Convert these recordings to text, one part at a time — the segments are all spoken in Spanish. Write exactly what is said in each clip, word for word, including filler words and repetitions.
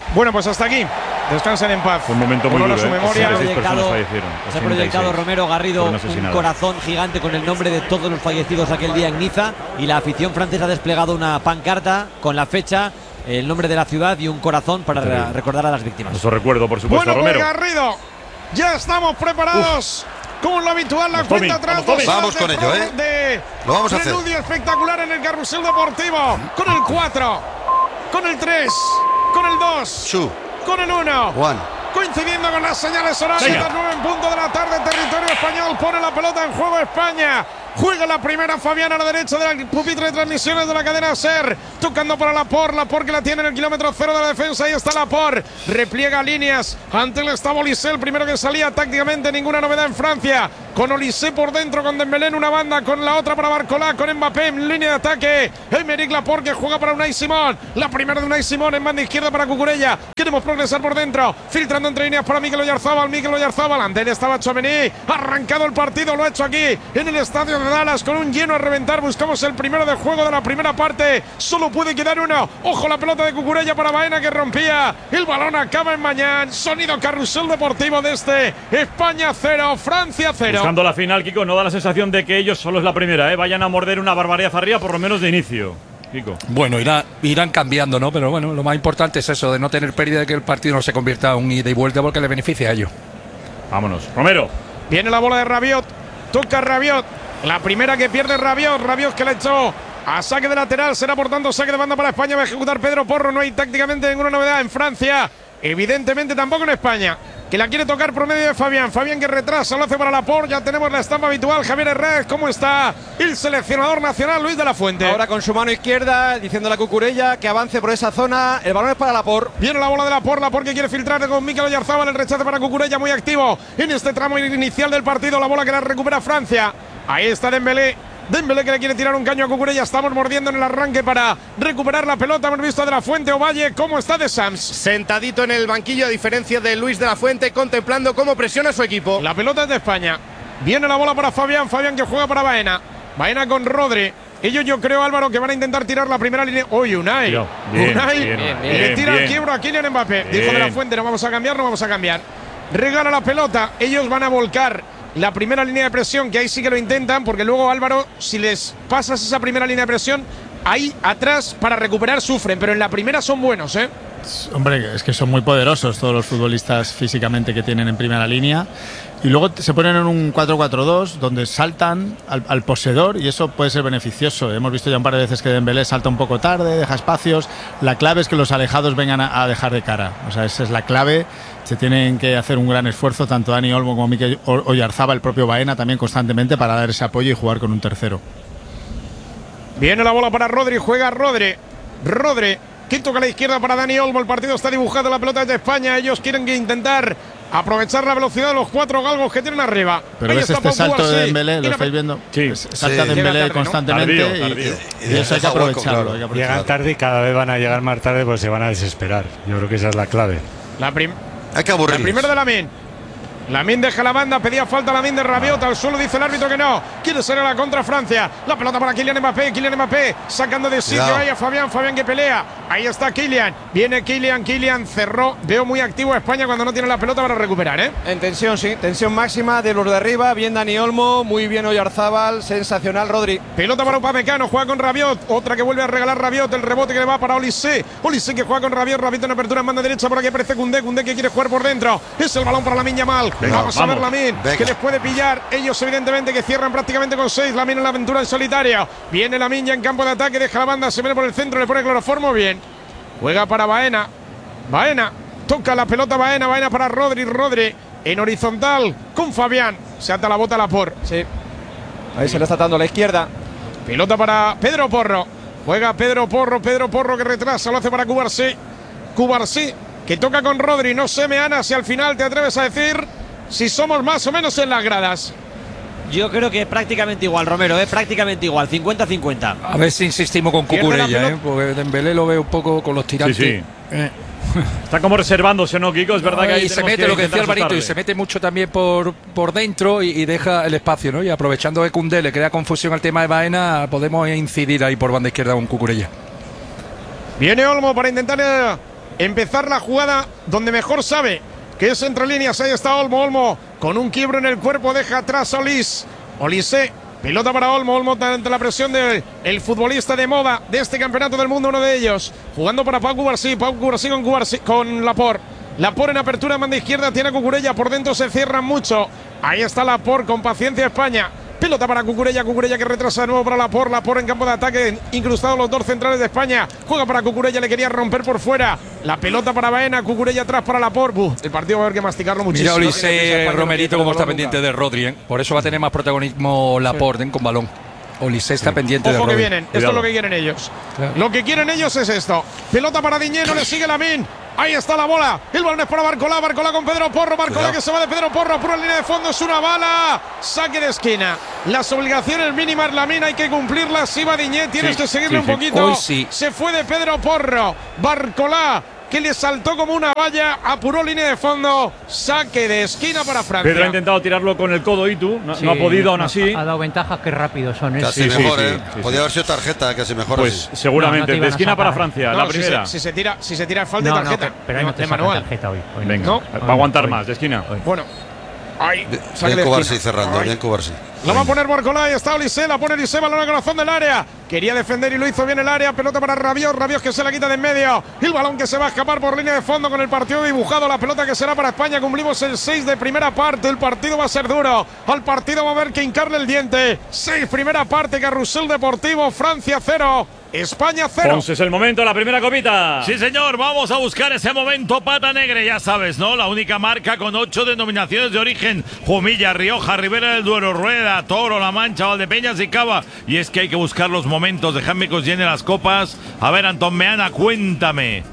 Bueno, pues hasta aquí. Descansen en paz. Fue un momento muy Honor duro, a su ¿eh? memoria. sesenta y seis personas fallecieron. Se ha proyectado Romero Garrido un asesinadas. corazón gigante con el nombre de todos los fallecidos aquel día en Niza, y la afición francesa ha desplegado una pancarta con la fecha, el nombre de la ciudad y un corazón para re recordar a las víctimas. Eso recuerdo, por supuesto, bueno, Romero. Pues Garrido, ya estamos preparados. Uf. Como lo habitual, la vamos, cuenta Tommy, atrás. vamos, vamos con ello, ¿eh? De lo vamos a hacer. Preludio espectacular en el Carrusel Deportivo. Con el cuatro, con el tres, con el dos, Two. con el uno. One. Coincidiendo con las señales horarias, las nueve en punto de la tarde, territorio español, pone la pelota en juego España. Juega la primera Fabián a la derecha del pupitre de transmisiones de la cadena SER, tocando para Laporte, Laporte que la tiene en el kilómetro cero de la defensa. Ahí está Laporte, repliega líneas, ante él estaba Olise, el primero que salía tácticamente, ninguna novedad en Francia, con Olise por dentro, con Dembélé en una banda, con la otra para Barcola, con Mbappé en línea de ataque, Aymeric Laporte que juega para Unai Simón, la primera de Unai Simón en banda izquierda para Cucurella, queremos progresar por dentro, filtrando entre líneas para Mikel Oyarzabal, Mikel Oyarzabal, ante él estaba Tchouaméni, arrancado el partido, lo ha hecho aquí en el estadio de Dallas con un lleno a reventar. Buscamos el primero de juego de la primera parte. Solo puede quedar uno. Ojo la pelota de Cucurella para Baena que rompía. El balón acaba en Mañán. Sonido Carrusel Deportivo de este. España cero, Francia cero. Buscando la final, Kiko, no da la sensación de que ellos solo es la primera, ¿eh? Vayan a morder una barbaridad arriba, por lo menos de inicio. Kiko. Bueno, irá, irán cambiando, ¿no? Pero bueno, lo más importante es eso, de no tener pérdida, de que el partido no se convierta en un ida y vuelta porque le beneficia a ellos. Vámonos. Romero. Viene la bola de Rabiot. Toca Rabiot. La primera que pierde Rabiot, Rabiot que le echó a saque de lateral, será por tanto saque de banda para España, va a ejecutar Pedro Porro, no hay tácticamente ninguna novedad en Francia, evidentemente tampoco en España, que la quiere tocar por medio de Fabián, Fabián que retrasa, lo hace para Laporte, ya tenemos la estampa habitual, Javier Herrera, ¿cómo está el seleccionador nacional Luis de la Fuente? Ahora con su mano izquierda, diciendo a la Cucurella que avance por esa zona, el balón es para Laporte. Viene la bola de Laporte, Laporte que quiere filtrar con Mikel Oyarzabal, el rechace para Cucurella muy activo en este tramo inicial del partido, la bola que la recupera Francia. Ahí está Dembélé, Dembélé que le quiere tirar un caño a Cucurella, estamos mordiendo en el arranque para recuperar la pelota, hemos visto a De la Fuente. Ovalle, ¿cómo está De Sams? Sentadito en el banquillo, a diferencia de Luis de la Fuente, contemplando cómo presiona a su equipo. La pelota es de España, viene la bola para Fabián, Fabián que juega para Baena, Baena con Rodri. Ellos yo creo, Álvaro, que van a intentar tirar la primera línea. ¡Uy, Unai! Bien, bien, Unai bien, bien, bien, le tira bien. el quiebro a Kylian Mbappé. Bien. Dijo De la Fuente, no vamos a cambiar, no vamos a cambiar. Regala la pelota, ellos van a volcar la primera línea de presión, que ahí sí que lo intentan, porque luego, Álvaro, si les pasas esa primera línea de presión, ahí atrás para recuperar sufren, pero en la primera son buenos, ¿eh? Hombre, es que son muy poderosos todos los futbolistas físicamente que tienen en primera línea. Y luego se ponen en un cuatro cuatro dos donde saltan al, al poseedor y eso puede ser beneficioso. Hemos visto ya un par de veces que Dembélé salta un poco tarde, deja espacios. La clave es que los alejados vengan a, a dejar de cara. O sea, esa es la clave. Se tienen que hacer un gran esfuerzo, tanto Dani Olmo como Mikel Oyarzabal, el propio Baena también constantemente, para dar ese apoyo y jugar con un tercero. Viene la bola para Rodri, juega Rodri. Rodri, que toca a la izquierda para Dani Olmo. El partido está dibujado, la pelota es de España. Ellos quieren que intentar aprovechar la velocidad de los cuatro galgos que tienen arriba. Pero ahí ves está este Pau salto Cubarsí. de Dembélé, lo Y estáis viendo. Sí. Salta Sí. Dembélé Llega tarde, ¿no? constantemente. Tardío, y- tardío. Y, y eso hay que aprovecharlo. Hay que aprovecharlo. Llegan tarde y cada vez van a llegar más tarde, pues se van a desesperar. Yo creo que esa es la clave. La, prim Hay que la aburrirles. primera de Lamine. Lamine deja la banda, pedía falta Lamine de Rabiot, al suelo dice el árbitro que no. Quiere ser a la contra Francia. La pelota para Kylian Mbappé, Kylian Mbappé sacando de sitio Cuidado. ahí a Fabián, Fabián que pelea. Ahí está Kylian, viene Kylian, Kylian cerró. Veo muy activo a España cuando no tiene la pelota para recuperar, ¿eh? En tensión, sí, tensión máxima de los de arriba. Bien Dani Olmo, muy bien Oyarzabal, sensacional Rodri. Pelota para Upamecano, juega con Rabiot, otra que vuelve a regalar Rabiot, el rebote que le va para Olise. Olise que juega con Rabiot, Rabiot en apertura en banda derecha, por aquí aparece Koundé, Koundé que quiere jugar por dentro. Es el balón para Lamine Yamal. Venga, vamos, a vamos. ver Lamine, Venga. que les puede pillar. Ellos evidentemente que cierran prácticamente con seis. Lamine en la aventura en solitario. Viene Lamine ya en campo de ataque, deja la banda, se viene por el centro, le pone cloroformo bien. Juega para Baena. Baena, toca la pelota Baena, Baena para Rodri, Rodri en horizontal con Fabián. Se ata la bota a Laporte. Sí. Ahí se le está dando a la izquierda. Pelota para Pedro Porro. Juega Pedro Porro, Pedro Porro que retrasa, lo hace para Cubarsí. Cubarsí que toca con Rodri. No sé, Meana, si al final te atreves a decir si somos más o menos en las gradas. Yo creo que es prácticamente igual, Romero, es prácticamente igual, cincuenta cincuenta. A ver si insistimos con Pierde la Cucurella, pelota. ¿eh? Porque Dembélé lo veo un poco con los tirantes. Sí, sí. Eh. Está como reservándose, ¿no, Kiko? Es verdad que ahí y se tenemos mete lo que decía intentar Alvarito, y asustarle. se mete mucho también por, por dentro y, y deja el espacio, ¿no? Y aprovechando que Koundé le crea confusión al tema de Baena, podemos incidir ahí por banda izquierda con Cucurella. Viene Olmo para intentar eh, empezar la jugada donde mejor sabe, que es entre líneas. Ahí está Olmo, Olmo con un quiebro en el cuerpo, deja atrás a Olise. Olise, pelota para Olmo, Olmo ante la presión del el futbolista de moda de este campeonato del mundo, uno de ellos, jugando para Pau Cubarsí, Pau Cubarsí con, Cubarsí, con Laporte. Laporte en apertura, banda izquierda, tiene a Cucurella, por dentro se cierran mucho. Ahí está Laporte, con paciencia España. Pelota para Cucurella, Cucurella que retrasa de nuevo para Laporte, Laporte en campo de ataque, incrustados los dos centrales de España. Juega para Cucurella, le quería romper por fuera. La pelota para Baena, Cucurella atrás para Laporte. Buh, el partido va a haber que masticarlo muchísimo. Mira Olise Romerito como está pendiente de Rodri, ¿eh? Por eso va a tener más protagonismo Laporte, ¿eh? Con balón. Olise está sí. pendiente Ojo de que Rodri. vienen, Cuidado. Esto es lo que quieren ellos. Claro. Lo que quieren ellos es esto. Pelota para Diñé, no le sigue Lamine. Ahí está la bola. El balón es para Barcolá. Barcolá con Pedro Porro. Barcolá Cuidado. que se va de Pedro Porro. Pura línea de fondo. Es una bala. Saque de esquina. Las obligaciones mínimas, Lamine, hay que cumplirlas. Si va Diñé, tienes sí, que seguirle sí, un sí. poquito. Sí. Se fue de Pedro Porro. Barcolá, que le saltó como una valla, apuró línea de fondo, saque de esquina para Francia. Pedro ha intentado tirarlo con el codo Itu, no, sí, no ha podido aún así. Ha dado ventajas que rápido son. Casi sí, mejor, sí, ¿eh? sí, Podía sí. haber sido tarjeta, casi mejor. Pues así. seguramente, no, no de esquina para Francia, no, la si primera. Se, si, se tira, si se tira falta no, y tarjeta. No, pero ahí no te de manual. tarjeta hoy. hoy Venga, no. va a aguantar hoy, más, de esquina. Hoy. Bueno, ahí, bien Cubarsí cerrando, bien Cubarsí. La va a poner Barcolá, y está Olise, la pone Olise, balón al corazón del área. Quería defender y lo hizo bien el área. Pelota para Rabiot, Rabiot que se la quita de en medio. El balón que se va a escapar por línea de fondo con el partido dibujado. La pelota que será para España. Cumplimos el seis de primera parte. El partido va a ser duro. Al partido va a haber que hincarle el diente. seis primera parte, Carrusel Deportivo, Francia cero. España cero. Entonces el momento, la primera copita. Sí, señor, vamos a buscar ese momento. Pata Negra, ya sabes, ¿no? La única marca con ocho denominaciones de origen: Jumilla, Rioja, Ribera del Duero, Rueda, Toro, La Mancha, Valdepeñas y Cava. Y es que hay que buscar los momentos. Dejadme que os llene las copas. A ver, Antón Meana, cuéntame.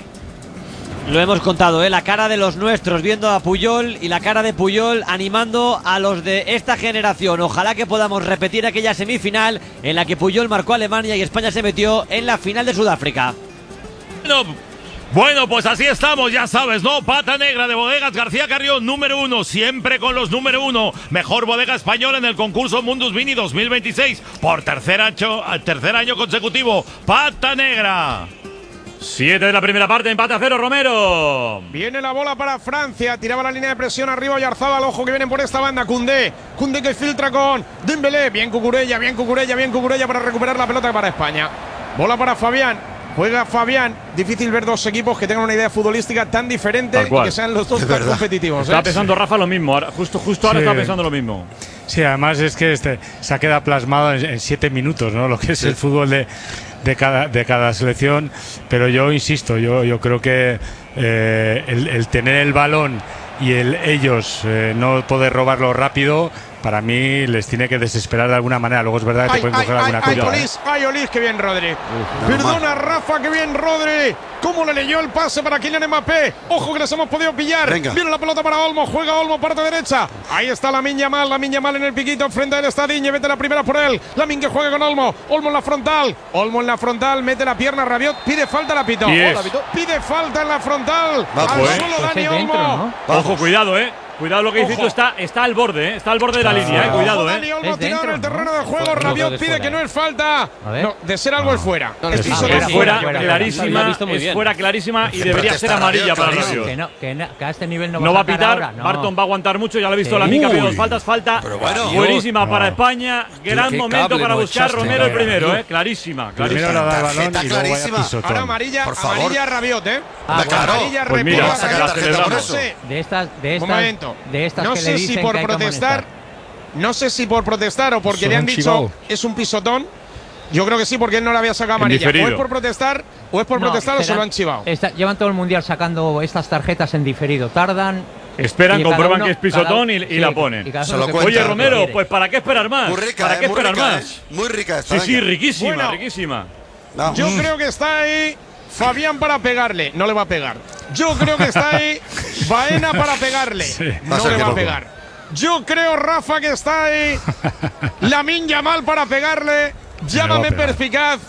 Lo hemos contado, ¿eh? La cara de los nuestros viendo a Puyol y la cara de Puyol animando a los de esta generación. Ojalá que podamos repetir aquella semifinal en la que Puyol marcó a Alemania y España se metió en la final de Sudáfrica. Bueno, bueno, pues así estamos, ya sabes, ¿no? Pata Negra de Bodegas García Carrión, número uno, siempre con los número uno. Mejor bodega española en el concurso Mundus Mini dos mil veintiséis por tercer año, tercer año consecutivo. Pata Negra. Siete de la primera parte, empate a cero, Romero. Viene la bola para Francia, tiraba la línea de presión arriba Oyarzabal, ojo que vienen por esta banda, Koundé, Koundé que filtra con Dembélé, bien Cucurella, bien Cucurella, bien Cucurella para recuperar la pelota para España. Bola para Fabián, juega Fabián, difícil ver dos equipos que tengan una idea futbolística tan diferente y que sean los dos tan competitivos. Estaba ¿eh? pensando Rafa lo mismo, ahora, justo, justo ahora sí. Estaba pensando lo mismo. Sí, además es que este, se ha quedado plasmado en, en siete minutos, ¿no? Lo que es sí. el fútbol de, de, cada, de cada selección. Pero yo insisto, yo, yo creo que eh, el, el tener el balón y el ellos eh, no poder robarlo rápido, para mí les tiene que desesperar de alguna manera. Luego es verdad que ay, te pueden ay, coger ay, alguna ay, cosa. Olise, ay, Olise, qué bien Rodri. Uf, Perdona, mal. Rafa, qué bien Rodri. ¿Cómo le leyó el pase para Kylian Mbappé? Ojo que les hemos podido pillar. Venga. Viene la pelota para Olmo, juega Olmo, parte derecha. Ahí está Lamine Yamal, Lamine Yamal en el piquito. Frente a él está Diñe, mete la primera por él. Lamine que juega con Olmo. Olmo en la frontal. Olmo en la frontal, mete la pierna. Rabiot pide falta, la pitó. Yes. Pide falta en la frontal. Va, al pues. suelo Pues Dani dentro, Olmo. ¿no? Ojo, cuidado, eh. Cuidado lo que dices tú, está, está al borde, ¿eh? Está al borde de la línea, eh. Cuidado, Ojo, eh. Dani Olmo Es tirado dentro, en el terreno ¿no? de juego. Pues, Rabiot no, pide fuera. que no es falta. No, de ser algo es fuera. No, es es piso Es de fuera, fuera, clarísima, Lo ha visto muy es bien. fuera clarísima y debería ser amarilla para Rabiot. Que, no, que, no, que a este nivel no, No va a sacar pitar, ahora, no. Barton va a aguantar mucho, ya lo he visto Sí. la mica, Uy. pero dos faltas, falta Pero bueno. buenísima No. para España, gran qué momento cable para no buscar echaste, Romero el venga. primero, eh, clarísima, Primero clarísima. le da el balón Tarjeta y luego vaya clarísima. pisotón. Ahora amarilla, Por favor. amarilla a Rabiot, ¿eh? Ah, Claro. Amarilla Pues mira, repudia, saca ¿eh? la tarjeta celebramos. por eso. No sé. De estas, de Un estas, momento. de estas No que sé le si dicen por que hay que protestar, amonestar. no sé si por protestar o porque Son le han un dicho chivao. es un pisotón. Yo creo que sí, porque él no le había sacado En amarilla. O diferido. es por protestar, o es por No, protestar o se serán- lo han chivado. esta- llevan todo el mundial sacando estas tarjetas en diferido. Tardan. Esperan, y cada comprueban uno- que es pisotón cada- y, y sí, la ponen. y cada Se uno lo que cuentan. Oye, Cuenta, Romero, quiere. pues ¿para qué esperar más? Muy rica, ¿Para eh, qué muy esperar rica, más? eh. Muy rica esta. Sí, sí, venga. riquísima, Bueno. riquísima. Vamos. Yo creo que está ahí Fabián para pegarle. No le va a pegar. Yo creo que está ahí Baena para pegarle. Va a No ser le que va a poco. pegar. Yo creo, Rafa, que está ahí Lamine Yamal para pegarle. Llámame pegar. perspicaz.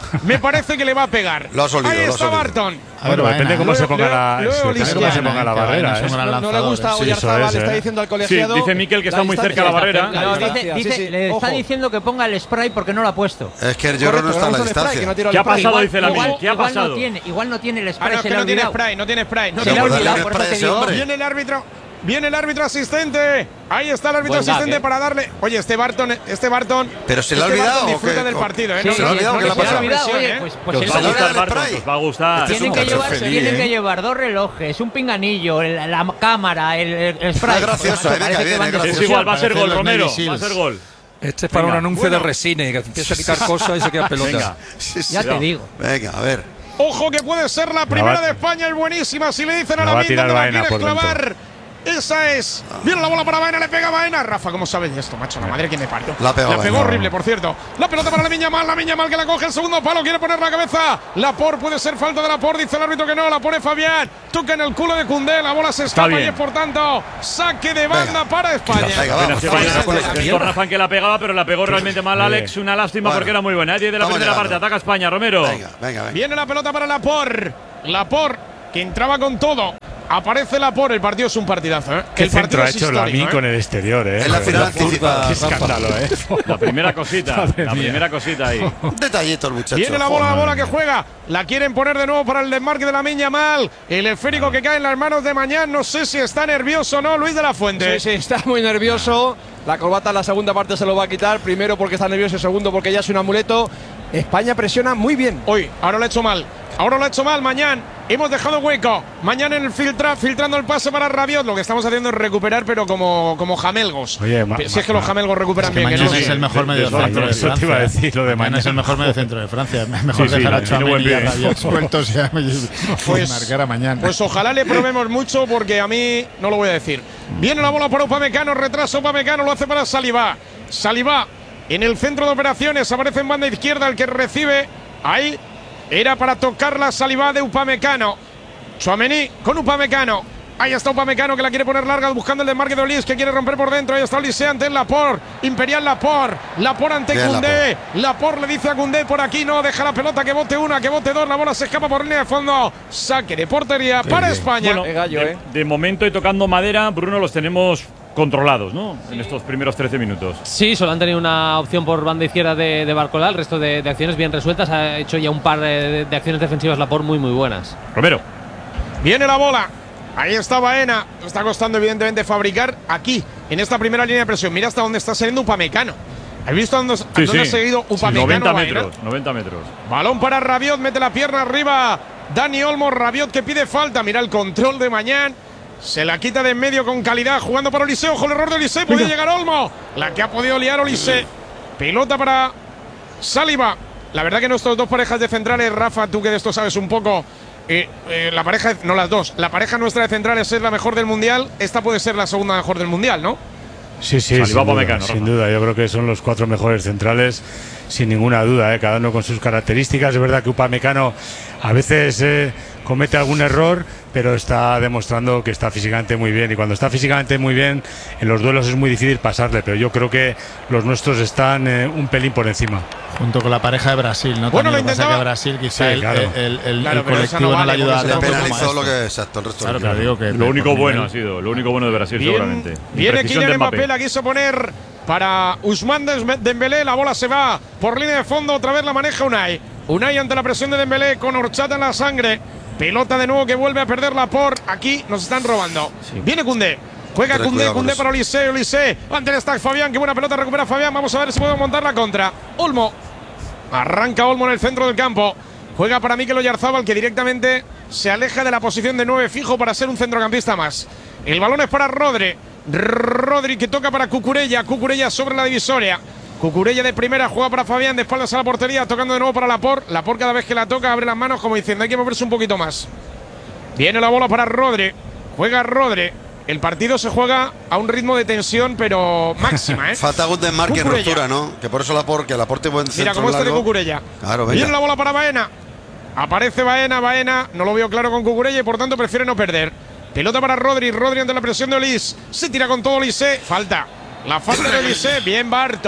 Me parece que le va a pegar. Lo has olido, Ahí lo has está olido. Barton. A ver, depende cómo se ponga la, luego depende Lisca. cómo se ponga la Que barrera. vayan, ¿eh? son No, no le gusta a Sí, Oyarzabal, eso es, está ¿eh? diciendo al Sí, colegiado. dice Miquel que está muy cerca de la barrera. La No, distancia, dice, sí, dice- sí. le está Ojo. diciendo que ponga el spray porque no lo ha puesto. Es que el Jorro no está a la distancia. ¿Qué ha pasado? Dice la igual, Mil. ¿Qué ha igual pasado? no tiene, igual no tiene el Ah, spray, no, es se que le ha no tiene olvidado. spray, no tiene spray. No Se le tiene ha Pero olvidado, dale por spray eso te ese digo. hombre. Viene el árbitro. Viene el árbitro asistente. Ahí está el árbitro Buen gag, asistente eh. para darle. Oye, este Barton, este Barton. Pero se le ha este olvidado, Barton ¿o disfruta qué? del partido, ¿eh? Sí, No, se le ha no, olvidado, no, ¿qué le ha no, pasado? no, Olvidado, presión, oye, ¿eh? pues, pues Os eso. va a Se le gustar olvida el Barton, spray. os va a gustar. Este es Tienen un que, caso llevar, feliz, tienen ¿eh? que llevar dos relojes, un pinganillo, el- la cámara, el, el, el spray. Es gracioso, Pues, eh, parece venga, que bien, van es de gracioso. Es igual, va a ser Parecen gol, los Romero. Navy Va a Seals. ser gol. Este es para Venga. un anuncio Bueno. de resine, que empieza a quitar cosas y se queda pelota. Venga. Sí, sí. Ya te digo. Venga, a ver. Ojo que puede ser la primera va- de España, es buenísima. Si le dicen a La la va a Min tirar dónde la Baena quieres por dentro. clavar. Esa es. Viene la bola para Baena, le pega Baena. Rafa, ¿cómo sabes de esto, macho? La madre que me parió. La ha pegado La pegó Baena. horrible, por cierto. La pelota para la Miña Mal, la Miña Mal que la coge el segundo palo, quiere poner la cabeza. Lapor, puede ser falta de Lapor, dice el árbitro que no, la pone Fabián. Toca en el culo de Koundé, la bola se escapa bien. y es por tanto saque de banda Venga. para España. Venga, Apenas vamos. que vamos, vaya, vamos, vamos. intentó Rafa que la pegaba, pero la pegó realmente mal Alex. Una lástima Bueno. porque era muy buena. ¿eh? diez de la Vamos primera llegando. parte, ataca España, Romero. Venga, venga, venga. Viene la pelota para Lapor. Lapor, que entraba con todo. Aparece Lapor, el partido es un partidazo, ¿eh? ¿Qué el partido centro ha es hecho Lamine histórico, con ¿eh? el exterior, eh? Es la final Qué anticipada, escándalo, eh. La primera cosita, Madre la mía. primera cosita ahí. Un detallito el muchacho. Viene la bola, la Joder. bola que juega. La quieren poner de nuevo para el desmarque de la Miña Mal. El esférico que cae en las manos de Mañán. No sé si está nervioso o no, Luis de la Fuente. Sí, sí, está muy nervioso. La corbata en la segunda parte se lo va a quitar. Primero porque está nervioso y segundo porque ya es un amuleto. España presiona muy bien. Hoy, ahora lo ha hecho mal. Ahora lo ha hecho mal, Mañán. Hemos dejado hueco. Mañán en el filtra, filtrando el pase para Rabiot. Lo que estamos haciendo es recuperar, pero como, como jamelgos. Oye, ma- si es que los ma- jamelgos recuperan Es que bien. mañana no es sé. el mejor medio Eso- centro de eso te Francia. iba a decir, lo de Mañana es el mañana. mejor medio centro de Francia. Mejor Sí, sí, dejar a tiene Tchouaméni buen y a pie. Rabiot sueltos y, a- y Pues- marcar a mañana. Pues ojalá le probemos mucho porque a mí no lo voy a decir. Viene la bola para Upamecano, retraso Upamecano, lo hace para Saliba. Saliba en el centro de operaciones, aparece en banda izquierda el que recibe. Ahí era para tocar la Saliba de Upamecano. Tchouaméni con Upamecano. Ahí está Upamecano que la quiere poner larga buscando el desmarque de Olise que quiere romper por dentro. Ahí está Olise ante el Lapor. Imperial Lapor. Lapor ante Bien, Koundé. Lapor le dice a Koundé por aquí no. Deja la pelota que bote una, que bote dos. La bola se escapa por línea de fondo. Saque de portería para España. Bueno, Qué gallo, de, ¿eh? de momento y tocando madera, Bruno, los tenemos controlados, ¿no? En estos primeros trece minutos. Sí, solo han tenido una opción por banda izquierda de, de Barcola. El resto de, de acciones bien resueltas. Ha hecho ya un par de, de acciones defensivas Lapor muy, muy buenas. Romero. Viene la bola. Ahí está Baena. Le está costando, evidentemente, fabricar aquí, en esta primera línea de presión. Mira hasta dónde está saliendo Upamecano. ¿Has visto dónde, Sí, dónde sí. ha seguido Sí, Upamecano? noventa Baena? metros, noventa metros. Balón para Rabiot, mete la pierna arriba. Dani Olmo, Rabiot que pide falta. Mira el control de Mañán. Se la quita de en medio con calidad, jugando para Olise. Ojo el error de Olise. Podía llegar Olmo. La que ha podido liar Olise. Pelota para Saliba. La verdad que nuestros dos parejas de centrales, Rafa, tú que de esto sabes un poco. Eh, eh, la pareja, no las dos. La pareja nuestra de centrales es la mejor del mundial. Esta puede ser la segunda mejor del mundial, ¿no? Sí, sí, Saliba, sin duda, Upamecano, sin Rafa. duda. Yo creo que son los cuatro mejores centrales, sin ninguna duda, ¿eh? Cada uno con sus características. Es verdad que Upamecano a veces eh, comete algún error, pero está demostrando que está físicamente muy bien. Y cuando está físicamente muy bien, en los duelos es muy difícil pasarle. Pero yo creo que los nuestros están eh, un pelín por encima. Junto con la pareja de Brasil, ¿no? Bueno, También lo lo que pasa intentaba. que Brasil quizá Sí, el, claro. el, el- Claro, el pero esa colectivo no no, le vale, ayuda porque Le se tanto como a penalizó lo esto. que exacto el resto Claro, del pero equipo. digo que Lo único por bueno nivel. ha sido, lo único bueno de Brasil Bien, seguramente. viene Imprecisión Kylian de Mbappé, la quiso poner para Ousmane Dembélé. La bola se va por línea de fondo, otra vez la maneja Unai. Unai ante la presión de Dembélé con horchata en la sangre. Pelota de nuevo que vuelve a perderla por aquí. Nos están robando. Viene Koundé. Juega Ten Koundé, cuidado con Koundé eso. para Olise, Olise. Ante el stack Fabián, qué buena pelota recupera Fabián. Vamos a ver si podemos montar la contra. Olmo. Arranca Olmo en el centro del campo. Juega para Mikel Oyarzabal, que directamente se aleja de la posición de nueve fijo para ser un centrocampista más. El balón es para Rodri. Rodri que toca para Cucurella. Cucurella sobre la divisoria. Cucurella de primera, juega para Fabián, de espaldas a la portería, tocando de nuevo para Laporte. Laporte cada vez que la toca abre las manos como diciendo hay que moverse un poquito más. Viene la bola para Rodri. Juega Rodri. El partido se juega a un ritmo de tensión, pero máxima, ¿eh? Falta algún desmarque en Cucurella. ruptura, ¿no? Que por eso la porque el aporte buen centro Mira cómo este de largo. Cucurella. Claro, Viene venga. la bola para Baena. Aparece Baena, Baena. No lo veo claro con Cucurella y por tanto prefiere no perder. Pelota para Rodri. Rodri ante la presión de Olise. Se tira con todo Olise. Falta. La falta de Olise. Bien Barton.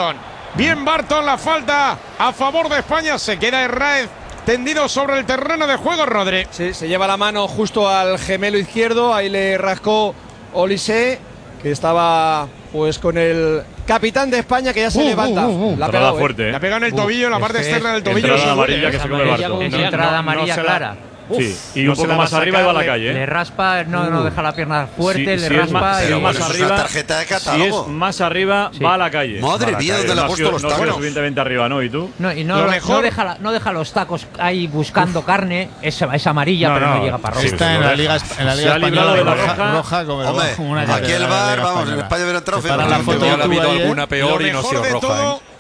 Bien Barton, la falta a favor de España. Se queda Herráez tendido sobre el terreno de juego, Rodri. Sí, se lleva la mano justo al gemelo izquierdo. Ahí le rascó Olise, que estaba pues con el capitán de España, que ya se Uh, levanta. uh, uh, La ha entrada pegado, fuerte, ¿eh? ¿eh? La pega en el Uh, tobillo, en la es parte que externa del tobillo. entrada Sí, amarilla que se come amarilla Barton. con- Es entrada amarilla se la- clara. Sí, y no un se poco la va más a arriba y va a la sacar, calle. Le ¿eh? raspa, no, no deja la pierna fuerte, Si- le si es raspa. más- y- si es más Eso es arriba, una tarjeta de Si es catálogo. más arriba, Sí. va a la calle. Madre Va a la mía, calle. ¿dónde le ha No puesto sido- los no ha sido tacos? suficientemente arriba, ¿no? ¿Y tú? No, y no, Lo no mejor- deja la- no deja los tacos ahí buscando carne. Es, es amarilla, No, pero no, no, llega para sí, roja. Está en la Liga, en la Se Liga ha librado Española de la roja, roja. roja como, Hombre, como una aquí catedral el de la bar, Liga vamos, en Española. España hubiera entrado Se para feo. la foto Igual de ha habido YouTube ahí, ¿eh? alguna peor Lo y no ha mejor sido de roja. todo- ¿eh?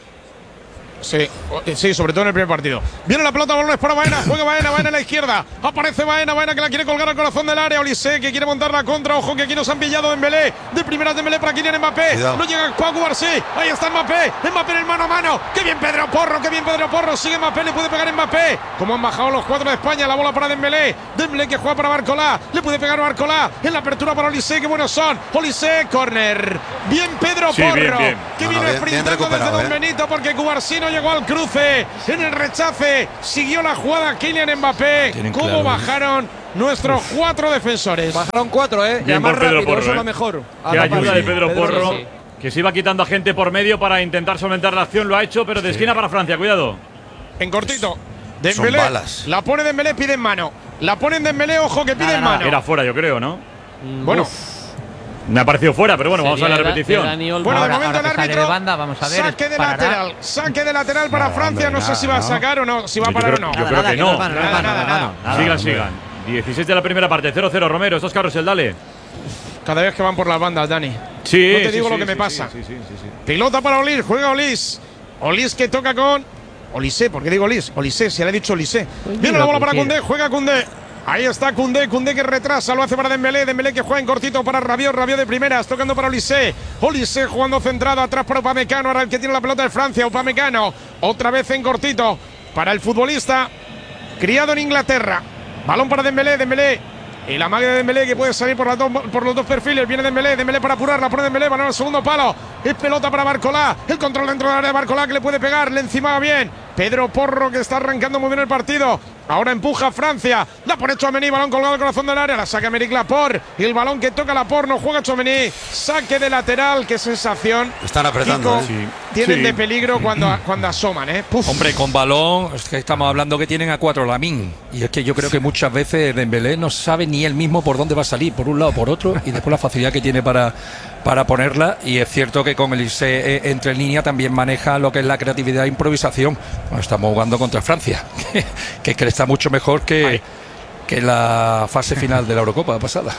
Sí, sí, sobre todo en el primer partido. Viene la pelota, balones para Baena. Juega Baena, Baena a la izquierda. Aparece Baena, Baena que la quiere colgar al corazón del área. Olise que quiere montar la contra. Ojo que aquí nos han pillado Dembélé. De primera Dembélé para Kylian Mbappé. Cuidado. No llega Pau Cubarsí. Ahí está Mbappé. Mbappé en el mano a mano. Qué bien Pedro Porro, qué bien Pedro Porro. Sigue Mbappé, le puede pegar Mbappé. Como han bajado los cuatro de España. La bola para Dembélé. Dembélé que juega para Barcolá. Le puede pegar Barcolá. En la apertura para Olise. Qué buenos son. Olise, córner. Bien Pedro Sí, Porro. bien, bien. Que No, no, vino bien- sprintando bien recuperado, desde Don ¿eh? Benito porque Cubarsí no llegó al cruce. En el rechace siguió la jugada Kylian Mbappé. Tienen ¿Cómo claro, ¿eh? bajaron nuestros cuatro defensores? Bajaron cuatro, ¿eh? Bien Ya más por Pedro rápido, Porro, eso es ¿eh? lo mejor. A Qué la ayuda par- de Pedro Porro, sí. que se iba quitando a gente por medio para intentar solventar la acción. Lo ha hecho, pero de esquina para Francia. Cuidado. En cortito. Son Dembélé. balas. La pone Dembélé, pide en mano. La pone en Dembélé, ojo que pide Nada, en nada. mano. Era fuera, yo creo, ¿no? Bueno, Me ha parecido fuera, pero bueno, vamos a ver la Sería de- repetición. de Dani Olmo. bueno, de Ahora- momento ahora el que sale árbitro. de banda, vamos a ver, Saque de parará. lateral. Saque de lateral para No, Francia. hombre, No sé si va nada, a ¿no? sacar o no. Si va a Yo parar o creo- no. yo creo que que no. es mano, no es Nada, mano, nada, no es mano. nada. Sigan, hombre. sigan. dieciséis de la primera parte, cero cero Romero. Estos carros, el dale. Cada vez que van por las bandas, Dani. Sí, No te sí, digo sí, lo que sí, me sí, pasa. sí, sí, sí, sí. Pilota para Olis, juega Olis. Olis que toca con Olise, ¿por qué digo Olis? Olise, se le ha dicho Olise. Viene la bola para Koundé, juega Koundé. Ahí está Koundé, Koundé que retrasa, lo hace para Dembélé, Dembélé que juega en cortito para Rabiot, Rabiot de primeras, tocando para Olise. Olise jugando centrado atrás para Upamecano, ahora el que tiene la pelota de Francia, Upamecano. Otra vez en cortito para el futbolista criado en Inglaterra. Balón para Dembélé, Dembélé. Y la magia de Dembélé que puede salir por, las dos- por los dos perfiles. Viene Dembélé, Dembélé para apurarla, pone Dembélé, balón al segundo palo. Es pelota para Barcolá. El control dentro del área de Barcolá que le puede pegar, le encima bien. Pedro Porro que está arrancando muy bien el partido. Ahora empuja Francia. La pone Tchouaméni, balón colgado al corazón del área. La saca Emerick Laporte. Y el balón que toca Laporte no juega Tchouaméni. Saque de lateral, qué sensación. Están apretando, Kiko, ¿eh? tienen Sí. de peligro cuando, cuando asoman, ¿eh? Puf. Hombre, con balón, es que estamos hablando que tienen a cuatro Lamine. Y es que yo creo que muchas veces Dembélé no sabe ni él mismo por dónde va a salir, por un lado o por otro, y después la facilidad que tiene para, para ponerla. Y es cierto que con el irse eh, entre línea también maneja lo que es la creatividad e improvisación. Bueno, estamos jugando contra Francia, que, que es que está mucho mejor que, que la fase final de la Eurocopa pasada.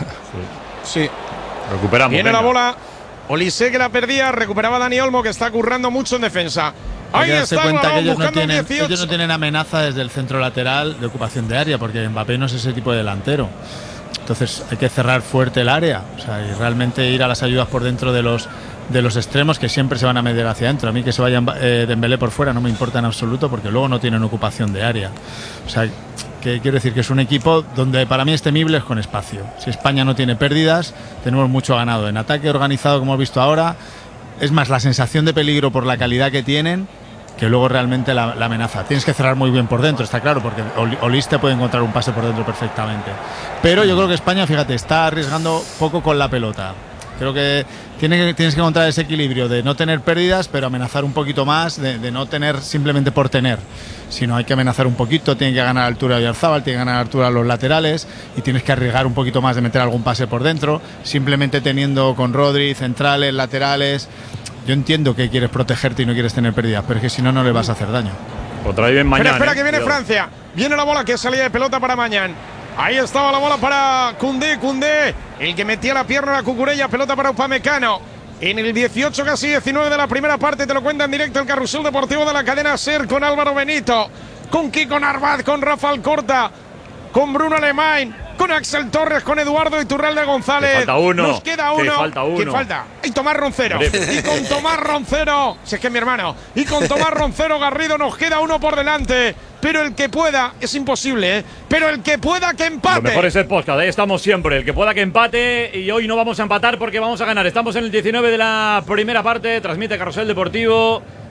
Sí. Recuperamos. Viene venga. la bola. Olise que la perdía, recuperaba Dani Olmo que está currando mucho en defensa. Hay Ahí que darse está el cuenta que balón ellos no, buscando un tienen, dieciocho. ellos no tienen amenaza desde el centro lateral de ocupación de área, porque Mbappé no es ese tipo de delantero. Entonces hay que cerrar fuerte el área, o sea, y realmente ir a las ayudas por dentro de los de los extremos que siempre se van a meter hacia adentro. A mí que se vayan eh, Dembélé por fuera no me importa en absoluto, porque luego no tienen ocupación de área. O sea, que quiero decir que es un equipo donde para mí es temible es con espacio. Si España no tiene pérdidas, tenemos mucho ganado. En ataque organizado, como hemos visto ahora, es más la sensación de peligro por la calidad que tienen que luego realmente la, la amenaza. Tienes que cerrar muy bien por dentro, está claro, porque Oli- Olis te puede encontrar un pase por dentro perfectamente. Pero yo creo que España, fíjate, está arriesgando poco con la pelota. Creo que tiene, tienes que encontrar ese equilibrio de no tener pérdidas, pero amenazar un poquito más, de, de no tener simplemente por tener, sino hay que amenazar un poquito, tiene que ganar altura a Oyarzabal, tiene que ganar altura a los laterales y tienes que arriesgar un poquito más de meter algún pase por dentro, simplemente teniendo con Rodri, centrales, laterales. Yo entiendo que quieres protegerte y no quieres tener pérdidas, pero es que si no, no le vas a hacer daño. Otra vez mañana. Pero espera eh. que viene Cuidado. Francia. Viene la bola que salía de pelota para Mañán. Ahí estaba la bola para Koundé, Koundé. El que metía la pierna a la Cucurella, pelota para Upamecano. En el dieciocho, casi diecinueve de la primera parte, te lo cuenta en directo el Carrusel Deportivo de la cadena SER con Álvaro Benito, con Kiko Narváez, con Rafael Corta, con Bruno Alemán, con Axel Torres, con Eduardo Iturralde González. Te falta uno. Nos queda Te uno. falta uno. ¿Quién falta? Y Tomás Roncero. Hombre. Y con Tomás Roncero, si es que es mi hermano, y con Tomás Roncero Garrido nos queda uno por delante. Pero el que pueda, es imposible, ¿eh? Pero el que pueda que empate. Lo mejor es el podcast, ahí estamos siempre. El que pueda que empate, y hoy no vamos a empatar porque vamos a ganar. Estamos en el diecinueve de la primera parte, transmite Carrusel Deportivo.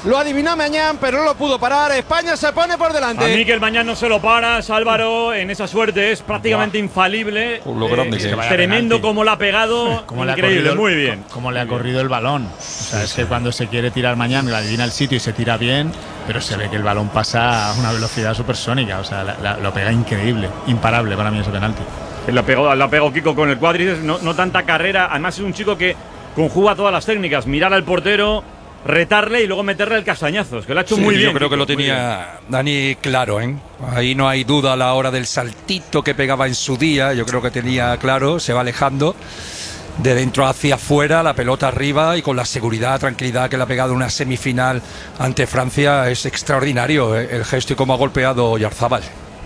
Lo adivinó Mañán, pero no lo pudo parar. España se pone por delante. A mí que el Mañán no se lo paras, Álvaro, en esa suerte es prácticamente Buah. infalible. Por lo grande eh, que es. Tremendo como lo ha pegado. Como le ha increíble, corrido, muy bien. Como le ha corrido el balón. O sea, es que cuando se quiere tirar Mañán, le adivina el sitio y se tira bien, pero se ve que el balón pasa a una velocidad supersónica. O sea, la, la, lo pega increíble, imparable para mí ese penalti. La pegó, la pegó Kiko con el cuádriceps, no, no tanta carrera. Además es un chico que conjuga todas las técnicas. Mirar al portero, retarle y luego meterle el castañazo. Es que lo ha hecho Sí, muy bien. Yo creo Kiko, que lo tenía Dani claro, ¿eh? Ahí no hay duda a la hora del saltito que pegaba en su día. Yo creo que tenía claro, se va alejando de dentro hacia afuera, la pelota arriba y con la seguridad, tranquilidad que le ha pegado una semifinal ante Francia. Es extraordinario, ¿eh? El gesto y cómo ha golpeado Oyarzábal.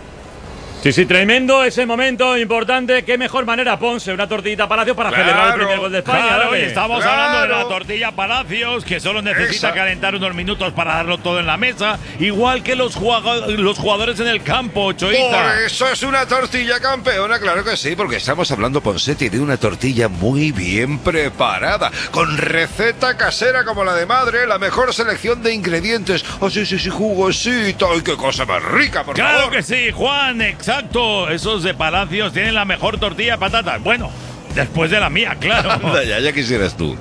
Sí, sí, tremendo ese momento importante. Qué mejor manera, Ponce, una tortillita Palacios para Claro, celebrar el primer gol de España. Claro, dale. y estamos Claro. hablando de la tortilla Palacios, que solo necesita Esa. calentar unos minutos para darlo todo en la mesa, igual que los, jugador- los jugadores en el campo, Choita. Por eso es una tortilla campeona, claro que sí, porque estamos hablando, Ponsetti, de una tortilla muy bien preparada, con receta casera como la de madre, la mejor selección de ingredientes. Oh, sí, sí, sí, jugosito, ¡ay, qué cosa más rica, por Claro favor! que sí, Juan, exacto. Esos de Palacios tienen la mejor tortilla de patatas. Bueno, después de la mía, claro. Anda, ya, ya quisieras tú.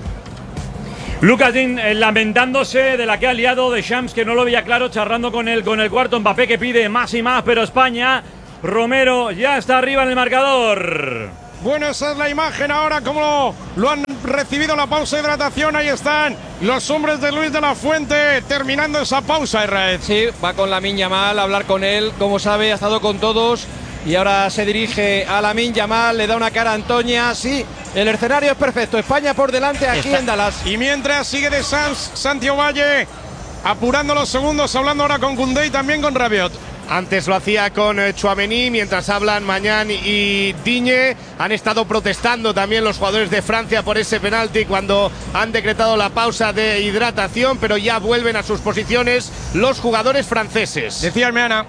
Lucas Dean eh, lamentándose de la que ha liado de Shams, que no lo veía claro, charlando con el, con el cuarto. Mbappé que pide más y más, pero España, Romero ya está arriba en el marcador. Bueno, esa es la imagen ahora, como lo, lo han recibido la pausa de hidratación. Ahí están los hombres de Luis de la Fuente terminando esa pausa, Israel. Sí, va con Lamine Yamal a hablar con él. Como sabe, ha estado con todos y ahora se dirige a Lamine Yamal, le da una cara a Antonia. Sí, el escenario es perfecto. España por delante aquí Está. en Dallas. Y mientras sigue de Sans, Santiago Valle apurando los segundos, hablando ahora con Koundé y también con Rabiot. Antes lo hacía con eh, Tchouaméni, mientras hablan Mañán y Digne. Han estado protestando también los jugadores de Francia por ese penalti cuando han decretado la pausa de hidratación, pero ya vuelven a sus posiciones los jugadores franceses. Decía Almeana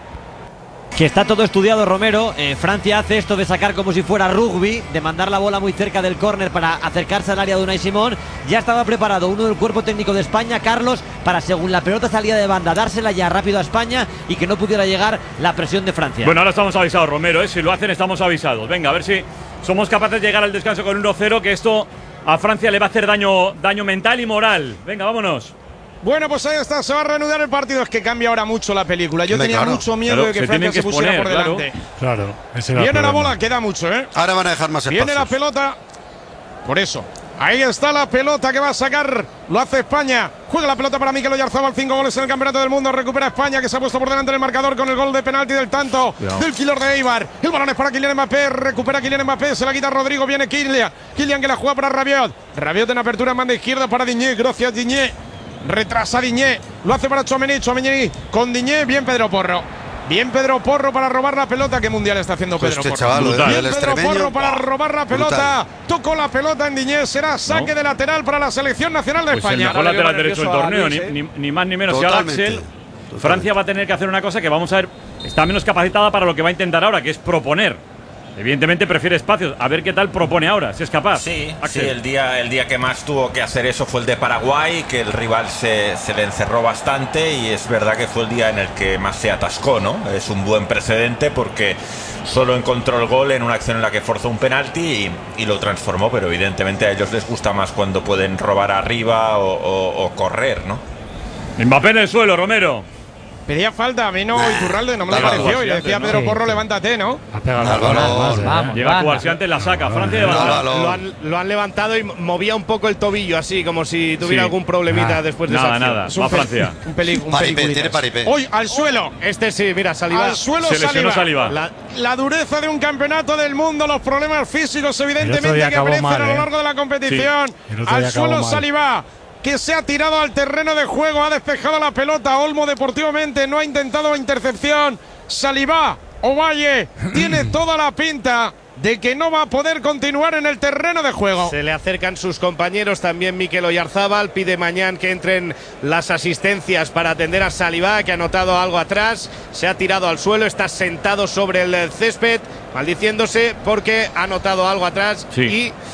que está todo estudiado, Romero. eh, Francia hace esto de sacar como si fuera rugby, de mandar la bola muy cerca del córner para acercarse al área de Unai Simón. Ya estaba preparado uno del cuerpo técnico de España, Carlos, para según la pelota salía de banda, dársela ya rápido a España y que no pudiera llegar la presión de Francia. Bueno, ahora estamos avisados, Romero, ¿eh? Si lo hacen estamos avisados. Venga, a ver si somos capaces de llegar al descanso con uno cero, que esto a Francia le va a hacer daño, daño mental y moral. Venga, vámonos. Bueno, pues ahí está, se va a reanudar el partido. Es que cambia ahora mucho la película. Yo Hombre, tenía claro. mucho miedo Claro, de que se Francia tienen que se pusiera exponer, por claro. delante. Claro, ese era el Viene la problema. bola, queda mucho, ¿eh? Ahora van a dejar más espacios. Viene la pelota. Por eso. Ahí está la pelota que va a sacar. Lo hace España. Juega la pelota para Mikel Oyarzabal. Cinco goles en el Campeonato del Mundo. Recupera España, que se ha puesto por delante en el marcador con el gol de penalti del tanto Cuidado. del killer de Eibar. El balón es para Kylian Mbappé. Recupera Kylian Mbappé. Se la quita Rodrigo. Viene Kylian. Kylian que la juega para Rabiot. Rabiot en apertura en banda izquierda para Digne. Gracias, Digne. Retrasa Digne. Lo hace para Tchouaméni. Tchouaméni con Digne. Bien Pedro Porro. Bien Pedro Porro para robar la pelota. ¿Qué mundial está haciendo Pues Pedro este Porro? chaval, lo Bien del Pedro extremeño, Porro para ¡buah! robar la pelota. Brutal. Tocó la pelota en Diñez. Será saque No. de lateral para la selección nacional de Pues el España. mejor lateral Ahora le derecho del veo torneo, nervioso ni, a ni, ni más ni menos. Totalmente. Y ahora Axel, Francia va a tener que hacer una cosa que vamos a ver, está menos capacitada para lo que va a intentar ahora, que es proponer. Evidentemente prefiere espacios. A ver qué tal propone ahora, si es capaz. Sí, Axel. sí, el día, el día que más tuvo que hacer eso fue el de Paraguay, que el rival se, se le encerró bastante y es verdad que fue el día en el que más se atascó, ¿no? Es un buen precedente porque solo encontró el gol en una acción en la que forzó un penalti y, y lo transformó, pero evidentemente a ellos les gusta más cuando pueden robar arriba o, o, o correr, ¿no? Mbappé en el suelo, Romero. Pedía falta, a mí no, Iturralde no me lo Dale, pareció. dale, Y le decía a ¿no? Pedro Sí, Porro, sí. levántate, ¿no? Ha pegado Al el balón, balón. más, ¿eh? Vamos. Llega Cubarsi antes, la saca. Francia de Al balón. balón. Lo han, lo han levantado y movía un poco el tobillo así, como si tuviera Sí. algún problemita Ah, después de Nada, esa acción. nada. Es un Va pe- Francia. Un pelín, un Paripé, peliculitas. tiene paripé. Hoy al suelo. Este sí, mira, Saliba. Al suelo Se lesionó Saliba. Saliba. La, la dureza de un campeonato del mundo, los problemas físicos, evidentemente, día que acabó aparecen mal, a lo ¿eh? largo de la competición. Sí. El otro Al día acabó suelo mal. Saliba, que se ha tirado al terreno de juego, ha despejado la pelota. Olmo deportivamente no ha intentado intercepción. Saliba, Ovalle, tiene toda la pinta de que no va a poder continuar en el terreno de juego. Se le acercan sus compañeros, también Mikel Oyarzabal. Pide mañana que entren las asistencias para atender a Saliba, que ha notado algo atrás. Se ha tirado al suelo, está sentado sobre el césped, maldiciéndose porque ha notado algo atrás Sí. y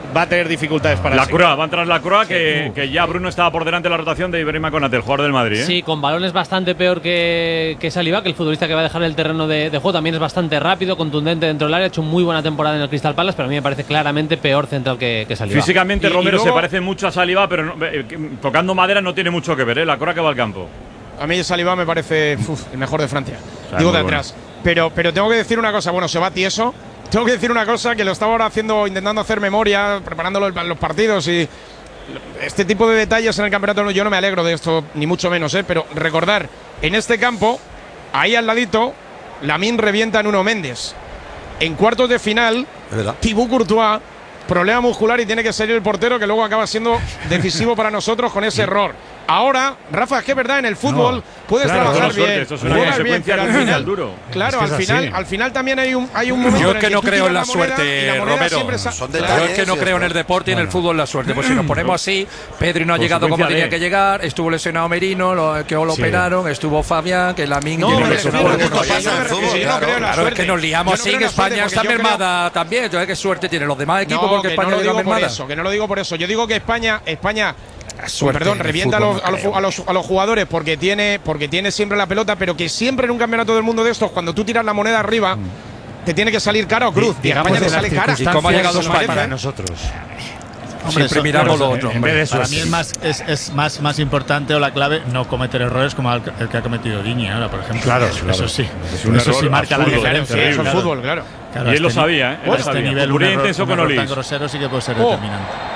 va a tener dificultades para La sí. Croix, va a entrar la Croix, que, que ya Bruno estaba por delante de la rotación de Ibrahima Konate, el jugador del Madrid. ¿eh? Sí, con balones bastante peor que, que Saliba, que el futbolista que va a dejar el terreno de, de juego. También es bastante rápido, contundente dentro del área. Ha hecho muy buena temporada en el Crystal Palace, pero a mí me parece claramente peor central que, que Saliba. Físicamente Y- Romero y luego- se parece mucho a Saliba, pero no- eh, tocando madera no tiene mucho que ver, ¿eh? La Croix que va al campo. A mí Saliba me parece uf, el mejor de Francia. sea, Digo muy de bueno. atrás. Pero, pero tengo que decir una cosa. Bueno, se va tieso. Tengo que decir una cosa que lo estaba ahora haciendo, intentando hacer memoria, preparando los, los partidos y este tipo de detalles en el campeonato. Yo no me alegro de esto, ni mucho menos, ¿eh? Pero recordar, en este campo, ahí al ladito, Lamine revienta a Nuno Méndez. En cuartos de final, Thibaut Courtois, problema muscular y tiene que salir el portero, que luego acaba siendo decisivo para nosotros con ese error. Ahora, Rafa, es que es verdad, en el fútbol No, puedes claro, trabajar toda suerte, bien, esto es una juegas bien, consecuencia pero al del final, final duro. claro, Es que es al final, así. al final también hay un, hay un momento Yo en es que el no tú creo en la tiras moneda y suerte, la moneda Romero. siempre sa- Yo es que no creo en el deporte y en el fútbol la suerte. Pues si nos ponemos así, Pedri no ha llegado como Consecuencia tenía de- que llegar, estuvo lesionado Merino, lo, que lo Sí. operaron, estuvo Fabián, que la Min No, tiene me que refiero ser a que bueno, esto pasa en el fútbol, yo no creo en la Claro, es suerte. que nos liamos Yo no así, creo que en la suerte España está porque yo creo- mermada también. Entonces, ¿qué suerte tienen los demás equipos? No, Porque que España no lo llega digo por mermada. eso, que no lo digo por eso. Yo digo que España, España, Suerte perdón, en el revienta a fútbol, los, no a, los, creo. a los- a los jugadores porque tiene, porque tiene siempre la pelota, pero que siempre en un campeonato del mundo de estos, cuando tú tiras la moneda arriba, te tiene que salir cara o cruz. Y a Digamos España le de las sale cara. ¿Y cómo ha llegado circunstancias España? para nosotros? Hombre, Siempre eso- miramos claro, lo otro. en hombre. vez de eso, Para mí es más, es, es más, más importante o la clave no cometer errores como el, el que ha cometido Diñe ahora, por ejemplo. Claro, eso, claro. eso sí. Es un eso error sí marca la absurdo, diferencia. terrible. Eso es claro. fútbol, claro. Claro, Y a él lo este ni- sabía, ¿eh? Él a lo este sabía. nivel, un Ocurría error, intenso un con error Olís. tan grosero sí que puede ser Oh. determinante.